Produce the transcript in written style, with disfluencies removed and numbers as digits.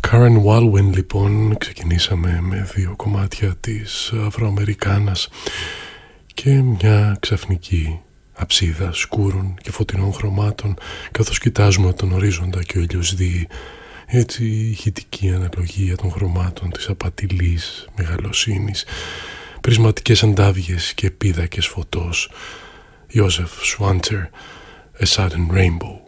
Karen Walwyn, λοιπόν, ξεκινήσαμε με δύο κομμάτια της Αφροαμερικάνας και μια ξαφνική αψίδα σκούρων και φωτεινών χρωμάτων, καθώς κοιτάζουμε τον ορίζοντα και ο ήλιος δει έτσι η ηχητική αναλογία των χρωμάτων της απατηλής μεγαλοσύνης, πρισματικές αντάβιες και πίδακες φωτός. Joseph Schwanter, A Sudden Rainbow.